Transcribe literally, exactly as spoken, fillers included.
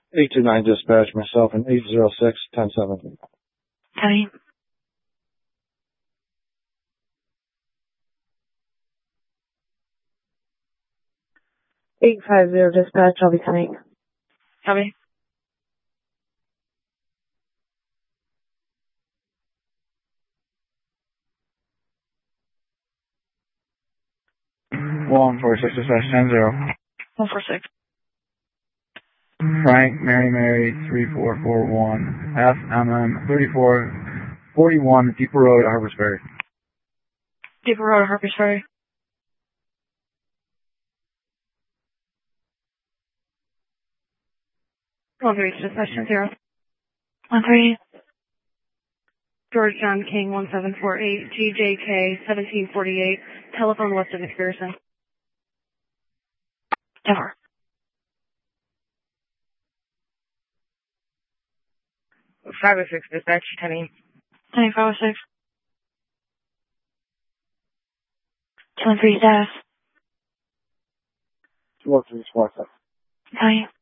eight two nine dispatch, myself, and eight zero six ten seven. Penny. eight five zero dispatch, I'll be coming. Copy. one four six dispatch ten zero. one four six. Frank, Mary Mary, three four four one, F M M thirty-four forty-one, Depot Road, Harper's Ferry. Depot Road, Harper's Ferry. one three, dispatch ten zero. one three. George John King, one seven four eight, G J K, seventeen forty-eight, telephone west of McPherson. Denver. five oh six dispatch, Tenny. Tenny five oh six. two one three status. two one three, Sparta. Tenny.